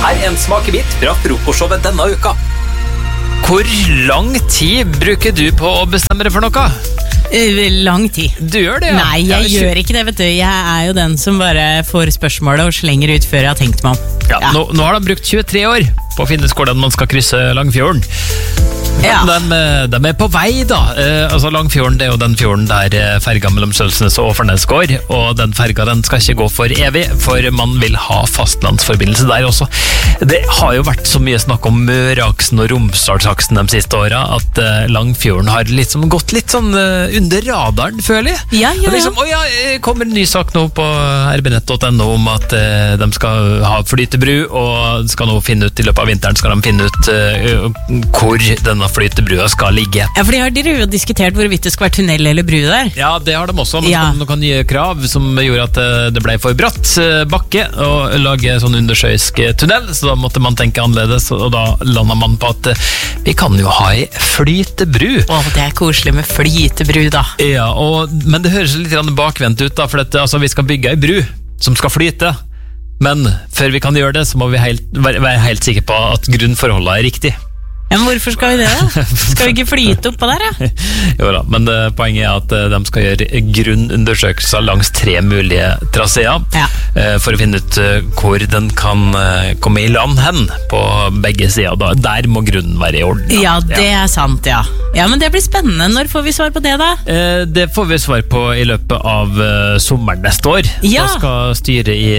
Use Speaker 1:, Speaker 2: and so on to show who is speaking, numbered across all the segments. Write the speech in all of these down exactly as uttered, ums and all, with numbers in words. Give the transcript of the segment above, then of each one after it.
Speaker 1: Her er en smakebit fra frokostshowet denne uka. Hvor lang tid bruker du på å bestemme deg for noe?
Speaker 2: Uh, lang tid.
Speaker 1: Du gjør det, ja?
Speaker 2: Nei, jeg ja, gjør ikke det, vet du. Jeg er jo den som bare får spørsmålet og slenger ut før jeg har tenkt meg om.
Speaker 1: Ja, ja. Nå, nå har de brukt tjuetre år på å finne ut hvordan man skal krysse Langfjorden. Ja. De, de er på vei da eh, altså Langfjorden, det er jo den fjorden der eh, ferga mellom Sølsnes og Åfernes går, og den ferga den skal ikke gå for evig, for man vil ha fastlandsforbindelse der også. Det har jo vært så mye snakk om Møreaksen og Romsdalsaksen de siste åra, at eh, Langfjorden har liksom gått litt sånn eh, under radaren, føler jeg.
Speaker 2: Ja, ja, ja.
Speaker 1: Liksom, å ja, kommer en ny sak nå på r b nett punktum n o om at eh, de skal ha flytebru, og skal nå finne ut, i løpet av vinteren skal de finne ut eh, hvor denne flytebrua skal ligge.
Speaker 2: Ja, for de har dere jo diskutert hvorvidt det skal være tunnel eller bru der.
Speaker 1: Ja, det har de også. Man
Speaker 2: ja.
Speaker 1: skal noen nye krav som gjorde at det ble for bratt bakke å lage sånn undersjøisk tunnel, så da måtte man tenke annerledes, og da landet man på at vi kan jo ha ei flytebru.
Speaker 2: Åh, det er koselig med flytebru da.
Speaker 1: Ja, og, men det høres litt bakvendt ut da, for at, altså, vi skal bygge ei bru som skal flyte, men før vi kan gjøre det, så må vi helt, være helt sikre på at grunnforholdene er riktig.
Speaker 2: Ja, men hvorfor skal vi det da? Skal vi ikke flyte oppå der, ja?
Speaker 1: Jo da, men uh, poenget er at uh, de skal gjøre grunnundersøkelser langs tre mulige traseer, ja. uh, for å finne ut uh, hvor den kan uh, komme i land hen på begge sider. Da. Der må grunnen være i orden.
Speaker 2: Ja, det ja. er sant, ja. Ja, men det blir spennende. Når får vi svar på det da?
Speaker 1: Uh, det får vi svar på i løpet av uh, sommeren neste år.
Speaker 2: Ja.
Speaker 1: Da skal styre i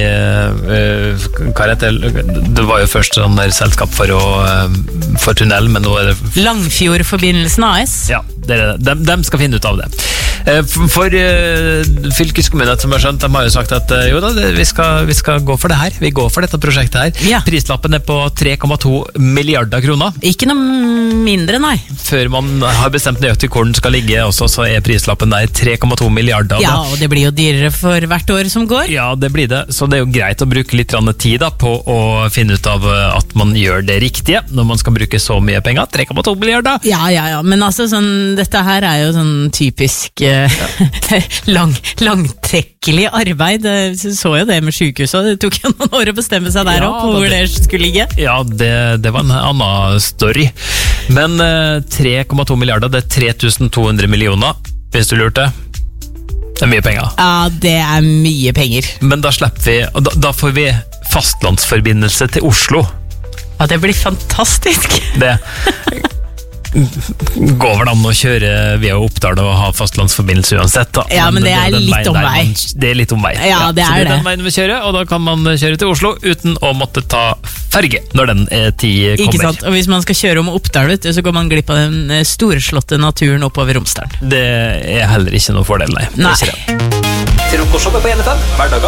Speaker 1: uh, hva heter det? Det var jo først sånn der selskap for, å, uh, for tunnel, men nå er det
Speaker 2: Langfjordforbindelsen A S.
Speaker 1: Ja, det er det. De, de skal finne ut av det. For, for uh, fylkeskommunen som har skjønt, de har jo sagt at uh, jo da, det, vi, skal, vi skal gå for det her. Vi går for dette prosjektet her. Ja. Prislappen er på tre komma to milliarder kroner.
Speaker 2: Ikke noe mindre, nei.
Speaker 1: Før man har bestemt nøyaktig hvor den skal ligge også, så er prislappen der tre komma to milliarder.
Speaker 2: Ja, og det blir jo dyrere for hvert år som går.
Speaker 1: Ja, det blir det. Så det er jo greit å bruke litt tid da, på å finne ut av at man gjør det riktige, når man skal bruke så mye penger. tre komma to milliarder.
Speaker 2: Ja, ja, ja. Men altså, sånn, dette her er jo sånn typisk uh, lang, langtrekkelig arbeid. Jeg så jo det med sykehuset. Det tok jo noen år å bestemme seg der ja, opp, hvor det, det skulle ligge. Ja, det, det var en annen story. Men uh, tre komma to milliarder, det er tre tusen to hundre millioner, hvis du lurte. Det er mye penger. Ja, det er mye penger. Men da slipper vi, og da, da får vi fastlandsforbindelse til Oslo. Ja, det blir fantastisk. Det går vel an å kjøre via Oppdal og ha fastlandsforbindelse uansett da. Ja, men, men det er det, litt om vei. Det er litt om vei. Ja, det ja. er det. Så det er den veien vi kjører, og da kan man kjøre til Oslo uten å måtte ta ferge når den tid kommer. Ikke sant, og hvis man skal kjøre om Oppdal, vet du, så går man glipp av den storslåtte naturen oppover Romsdalen. Det er heller ikke noe fordel, nei. Nei. Frokostshowet på N F M, hverdager